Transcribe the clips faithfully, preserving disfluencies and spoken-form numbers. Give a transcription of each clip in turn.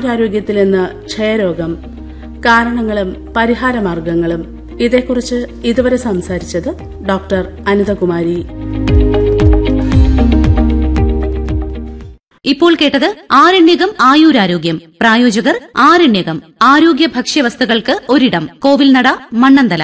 ആയുരാരോഗ്യത്തിൽ നിന്ന് ക്ഷയരോഗം, കാരണങ്ങളും പരിഹാരമാർഗങ്ങളും. ഇതേക്കുറിച്ച് ഇതുവരെ സംസാരിച്ചത് ഡോക്ടർ അനിതകുമാരി. ഇപ്പോൾ കേട്ടത് ആരണ്യകം ആയുരാരോഗ്യം. പ്രായോജകർ ആരണ്യകം ആരോഗ്യ ഭക്ഷ്യവസ്തുക്കൾക്ക് ഒരിടം, കോവിൽനട, മണ്ണന്തല.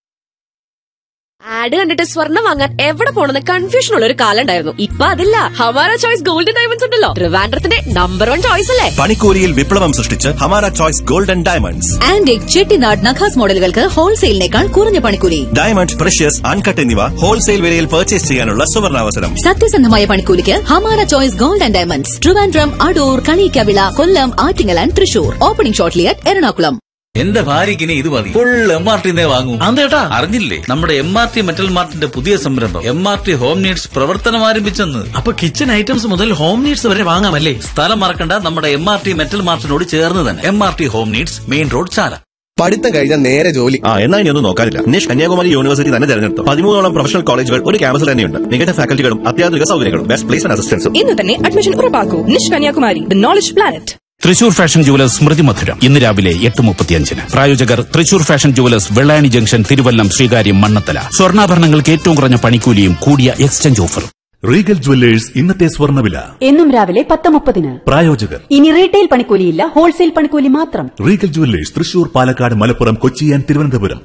ആഡ് കണ്ടിട്ട് സ്വർണ്ണം വാങ്ങാൻ എവിടെ പോണെന്ന് കൺഫ്യൂഷൻ ഉള്ള ഒരു കാലം ഉണ്ടായിരുന്നു. ഇപ്പൊ അതില്ല. ഹമാര ചോയ്സ് ഗോൾഡൻ ഡയമണ്ട്സ് ഉണ്ടല്ലോ, ട്രിവാൻഡ്രത്തിന്റെ നമ്പർ വൺ ചോയ്സ് അല്ലേ. പണിക്കൂലിയിൽ വിപ്ലവം സൃഷ്ടിച്ച് Hamara choice golden diamonds. Antique Chettinad നഖാസ് മോഡലുകൾക്ക് ഹോൾസെയിലിനേക്കാൾ കുറഞ്ഞ പണിക്കൂലി. ഡയമണ്ട്, പ്രഷ്യസ്, അൺകട്ട് എന്നിവ ഹോൾസെയിൽ വിലയിൽ പർച്ചേസ് ചെയ്യാനുള്ള സുവർണാവസരം. സത്യസന്ധമായ പണിക്കൂലിക്ക് Hamara choice golden diamonds. Trivandrum, Adoor, Kaliyikkavila, Kollam, Attingal and Thrissur. Opening shortly at Ernakulam. എന്റെ ഭാര്യക്ക് ഇനി ഇത് മതി. Full M R T വാങ്ങൂ. അതേട്ടാ, അറിഞ്ഞില്ലേ നമ്മുടെ എം ആർ ടി മെറ്റൽ മാർട്ടിന്റെ പുതിയ സംരംഭം M R T home needs പ്രവർത്തനം ആരംഭിച്ചെന്ന്. അപ്പൊ കിച്ചൺ ഐറ്റംസ് മുതൽ ഹോം നീഡ്സ് വരെ വാങ്ങാമല്ലേ? സ്ഥലം മറക്കണ്ട, നമ്മുടെ എം ആർ ടി മെറ്റൽ മാർട്ടിനോട് ചേർന്ന് തന്നെ. M R T home needs, main road, ചാല. പഠിത്തം കഴിഞ്ഞാൽ നേരെ ജോലി. ആ എന്നാ ഇനി ഒന്നും നോക്കാനില്ല. നിഷ് കന്യാകുമാരി യൂണിവേഴ്സിറ്റി തന്നെ തെരഞ്ഞെടുത്തു. പതിമൂന്നോളം പ്രൊഫഷണൽ കോളേജുകൾ ഒരു ക്യാമ്പസിൽ തന്നെയുണ്ട്. മികച്ച ഫാക്കൽറ്റികളും അത്യാധുനിക സൗകര്യങ്ങളും ബെസ്റ്റ് പ്ലേസ്മെന്റ് അസിസ്റ്റൻസും. ഇന്ന് തന്നെ admission ഉറപ്പാക്കൂ. നിഷ് Kanyakumari, the knowledge planet. Thrissur fashion jewellers സ്മൃതി മധുരം ഇന്ന് രാവിലെ എട്ട് മുപ്പത്തിയഞ്ചിന്. പ്രായോജകർ Thrissur fashion jewellers, Vellayani junction, Thiruvallam, Sreekaryam, Mannathala. സ്വർണ്ണാഭരണങ്ങൾക്ക് ഏറ്റവും കുറഞ്ഞ പണിക്കൂലിയും കൂടിയ എക്സ്ചേഞ്ച് ഓഫർ. റീഗൽ ജുവല്ലേഴ്സ് ഇന്നത്തെ സ്വർണ്ണവില എന്നും രാവിലെ പത്ത് മുപ്പതിന്. പ്രായോജകർ ഇനി റീറ്റെയിൽ പണിക്കൂലിയില്ല, ഹോൾസെയിൽ പണിക്കൂലി മാത്രം. Regal jewellers Thrissur, Palakkad, Malappuram, Kochi and Thiruvananthapuram.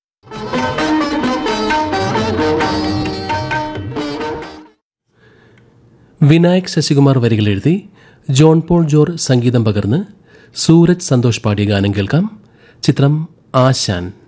Vinayak Sasikumar വരികൾ എഴുതി ജോൺ പോൾ ജോർ സംഗീതം പകർന്ന് സൂരജ് സന്തോഷ് പാടിയ ഗാനം കേൾക്കാം. ചിത്രം ആശാൻ.